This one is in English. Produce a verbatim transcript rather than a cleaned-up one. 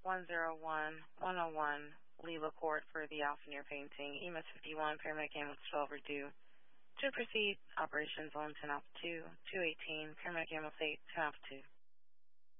one zero one one zero one Lila Court for the Alpheneer painting. E M S fifty-one, paramedic ambulance twelve are due to proceed operations on ten Alpha two, two eighteen, paramedic ambulance eight, ten Alpha two.